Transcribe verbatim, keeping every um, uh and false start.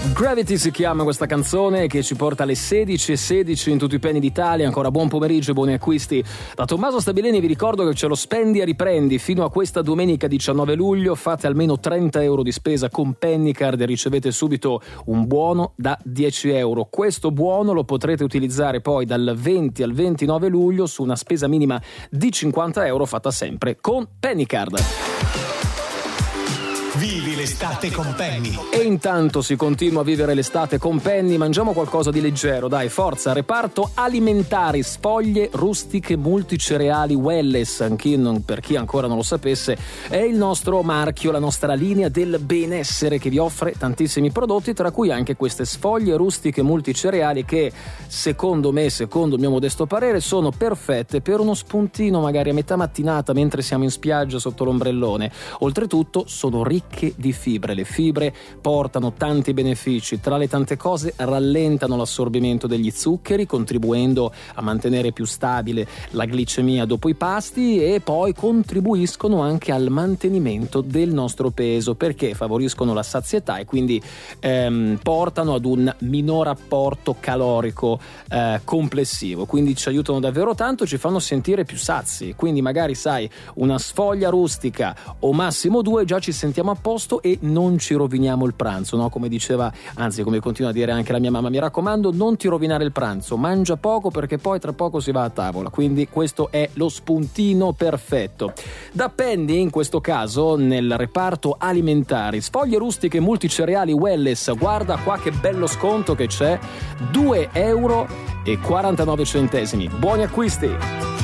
Gravity si chiama questa canzone, che ci porta alle sedici e sedici in tutti i penny d'Italia. Ancora buon pomeriggio e buoni acquisti da Tommaso Stabileni. Vi ricordo che ce lo spendi e riprendi fino a questa domenica diciannove luglio. Fate almeno trenta euro di spesa con Pennycard e ricevete subito un buono da dieci euro. Questo buono lo potrete utilizzare poi dal venti al ventinove luglio su una spesa minima di cinquanta euro fatta sempre con Pennycard. Vivi l'estate con Penny. E intanto si continua a vivere l'estate con Penny. Mangiamo qualcosa di leggero, dai, forza. Reparto alimentari, sfoglie rustiche multicereali Welless, anche non, per chi ancora non lo sapesse, è il nostro marchio, la nostra linea del benessere che vi offre tantissimi prodotti, tra cui anche queste sfoglie rustiche multicereali che, secondo me, secondo il mio modesto parere, sono perfette per uno spuntino magari a metà mattinata mentre siamo in spiaggia sotto l'ombrellone. Oltretutto sono ricche di fibre. Le fibre portano tanti benefici, tra le tante cose rallentano l'assorbimento degli zuccheri, contribuendo a mantenere più stabile la glicemia dopo i pasti, e poi contribuiscono anche al mantenimento del nostro peso, perché favoriscono la sazietà e quindi ehm, portano ad un minor apporto calorico eh, complessivo, quindi ci aiutano davvero tanto, ci fanno sentire più sazi. Quindi magari sai, una sfoglia rustica o massimo due già ci sentiamo a posto e non ci roviniamo il pranzo, no? Come diceva, anzi come continua a dire anche la mia mamma, mi raccomando, non ti rovinare il pranzo, mangia poco perché poi tra poco si va a tavola. Quindi questo è lo spuntino perfetto da Penny, in questo caso nel reparto alimentari. Sfoglie rustiche multicereali Welless, guarda qua che bello sconto che c'è, due euro e quarantanove centesimi. Buoni acquisti.